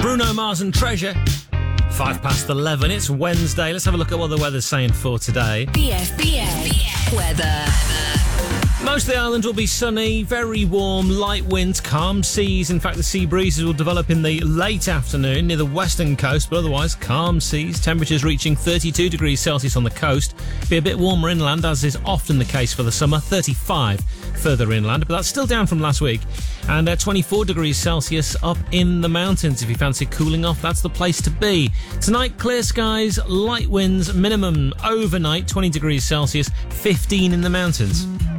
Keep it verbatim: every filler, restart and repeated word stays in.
Bruno Mars and Treasure. Five past eleven. It's Wednesday. Let's have a look at what the weather's saying for today. B F B A weather. Most of the island will be sunny, very warm, light winds, calm seas. In fact, the sea breezes will develop in the late afternoon near the western coast, but otherwise calm seas. Temperatures reaching thirty-two degrees Celsius on the coast. Be a bit warmer inland, as is often the case for the summer. thirty-five further inland, but that's still down from last week. And uh, twenty-four degrees Celsius up in the mountains. If you fancy cooling off, that's the place to be. Tonight, clear skies, light winds, minimum overnight twenty degrees Celsius, fifteen in the mountains.